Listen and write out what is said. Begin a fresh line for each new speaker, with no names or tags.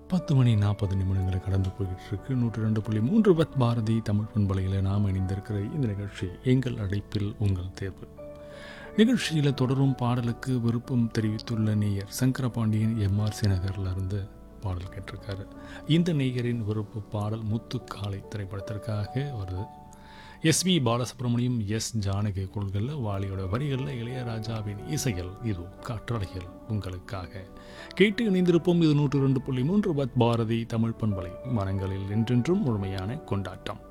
10:40 கடந்து போய்கிட்டு இருக்கு. 102.3 பத் பாரதி தமிழ் பண்பலையில் நாம் இணைந்திருக்கிற இந்த நிகழ்ச்சி எங்கள் அழைப்பில் உங்கள் தேர்வு. நிகழ்ச்சியில் தொடரும் பாடலுக்கு விருப்பம் தெரிவித்துள்ள நேயர் சங்கரபாண்டியன் எம்ஆர்சி நகர்லேருந்து பாடல் கேட்டிருக்காரு. இந்த நேயரின் விருப்ப பாடல் முத்துக்காலை திரைப்படத்திற்காக வருது. எஸ்பி பாலசுப்ரமணியம், எஸ் ஜானகி குரல்களில், வாலியோட வரிகளில், இளையராஜாவின் இசையில் இது காற்றலைகள் உங்களுக்காக கேட்டு இணைந்திருப்போம். இது 102.3 பத் பாரதி தமிழ் பண்பலை, மனங்களில் என்றென்றும் முழுமையான கொண்டாட்டம்.